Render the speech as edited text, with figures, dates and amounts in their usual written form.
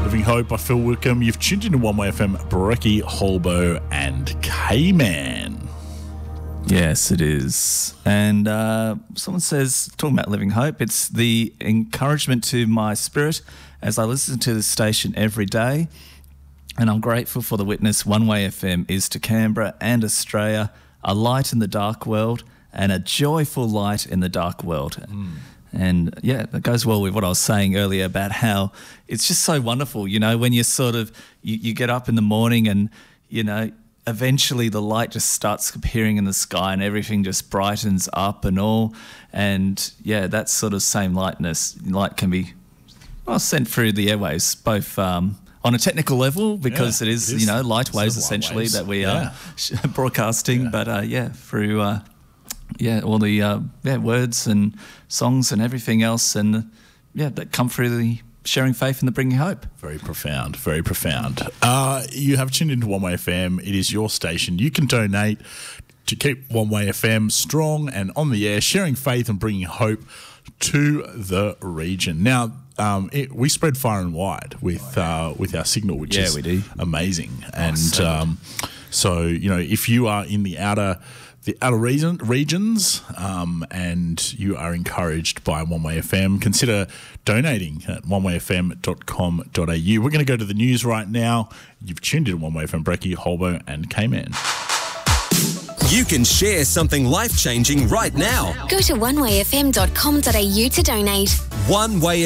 Living Hope by Phil Wickham. You've tuned into One Way FM, Brekkie, Holbo and K-Man. Yes, it is. And someone says, talking about Living Hope, it's the encouragement to my spirit as I listen to this station every day. And I'm grateful for the witness One Way FM is to Canberra and Australia, a light in the dark world and a joyful light in the dark world. And yeah, that goes well with what I was saying earlier about how it's just so wonderful, you know, when you sort of, you get up in the morning and, you know, eventually the light just starts appearing in the sky and everything just brightens up and all. And yeah, that sort of same light can be sent through the airwaves, both on a technical level, because it is, you know, light waves essentially that we are broadcasting, but through all the words and songs and everything else, and that come through the sharing faith and the bringing hope. Very profound, very profound. You have tuned into One Way FM. It is your station. You can donate to keep One Way FM strong and on the air, sharing faith and bringing hope to the region. Now, we spread far and wide with our signal, which is we do. Amazing. And so, you know, if you are in the outer regions and you are encouraged by One Way FM, consider donating at onewayfm.com.au. We're going to go to the news right now. You've tuned in One Way FM, Brekkie, Holbo and K-Man. You can share something life-changing right now. Go to onewayfm.com.au to donate. One Way